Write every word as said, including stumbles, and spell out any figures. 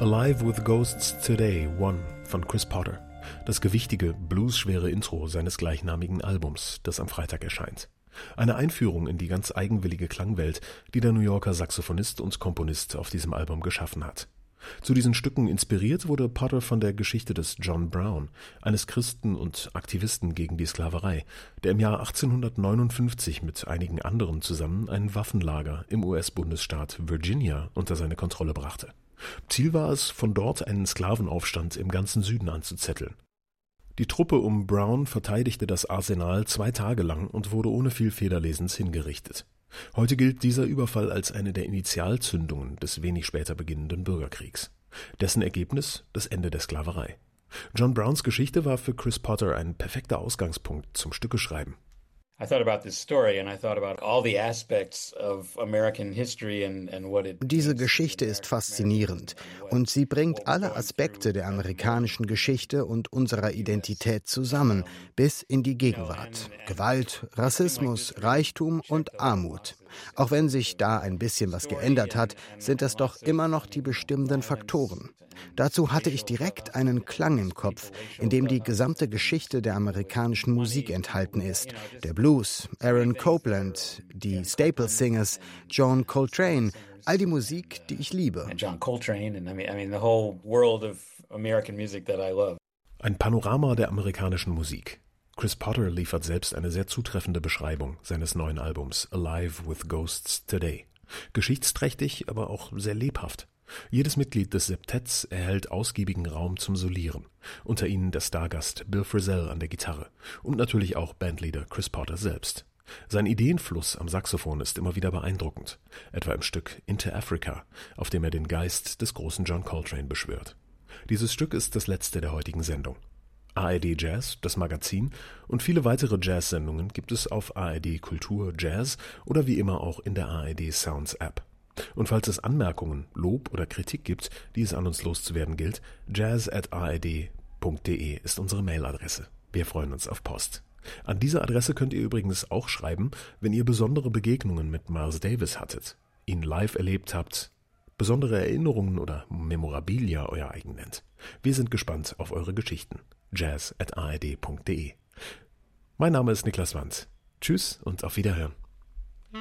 Alive with Ghosts Today One von Chris Potter. Das gewichtige, bluesschwere Intro seines gleichnamigen Albums, das am Freitag erscheint. Eine Einführung in die ganz eigenwillige Klangwelt, die der New Yorker Saxophonist und Komponist auf diesem Album geschaffen hat. Zu diesen Stücken inspiriert wurde Potter von der Geschichte des John Brown, eines Christen und Aktivisten gegen die Sklaverei, der im Jahr achtzehnhundertneunundfünfzig mit einigen anderen zusammen ein Waffenlager im U S-Bundesstaat Virginia unter seine Kontrolle brachte. Ziel war es, von dort einen Sklavenaufstand im ganzen Süden anzuzetteln. Die Truppe um Brown verteidigte das Arsenal zwei Tage lang und wurde ohne viel Federlesens hingerichtet. Heute gilt dieser Überfall als eine der Initialzündungen des wenig später beginnenden Bürgerkriegs. Dessen Ergebnis das Ende der Sklaverei. John Browns Geschichte war für Chris Potter ein perfekter Ausgangspunkt zum Stückeschreiben. Diese Geschichte ist faszinierend und sie bringt alle Aspekte der amerikanischen Geschichte und unserer Identität zusammen, bis in die Gegenwart. Gewalt, Rassismus, Reichtum und Armut. Auch wenn sich da ein bisschen was geändert hat, sind das doch immer noch die bestimmenden Faktoren. Dazu hatte ich direkt einen Klang im Kopf, in dem die gesamte Geschichte der amerikanischen Musik enthalten ist. Der Blues, Aaron Copland, die Staple Singers, John Coltrane, all die Musik, die ich liebe. Ein Panorama der amerikanischen Musik. Chris Potter liefert selbst eine sehr zutreffende Beschreibung seines neuen Albums Alive with Ghosts Today. Geschichtsträchtig, aber auch sehr lebhaft. Jedes Mitglied des Septetts erhält ausgiebigen Raum zum Solieren. Unter ihnen der Stargast Bill Frisell an der Gitarre und natürlich auch Bandleader Chris Potter selbst. Sein Ideenfluss am Saxophon ist immer wieder beeindruckend, etwa im Stück Into Africa, auf dem er den Geist des großen John Coltrane beschwört. Dieses Stück ist das letzte der heutigen Sendung. A R D Jazz, das Magazin und viele weitere Jazz-Sendungen gibt es auf A R D Kultur Jazz oder wie immer auch in der A R D Sounds App. Und falls es Anmerkungen, Lob oder Kritik gibt, die es an uns loszuwerden gilt, jazz at a r d punkt d e ist unsere Mailadresse. Wir freuen uns auf Post. An diese Adresse könnt ihr übrigens auch schreiben, wenn ihr besondere Begegnungen mit Miles Davis hattet, ihn live erlebt habt, besondere Erinnerungen oder Memorabilia euer eigen nennt. Wir sind gespannt auf eure Geschichten. jazz at a r d punkt d e. Mein Name ist Niklas Wandt. Tschüss und auf Wiederhören.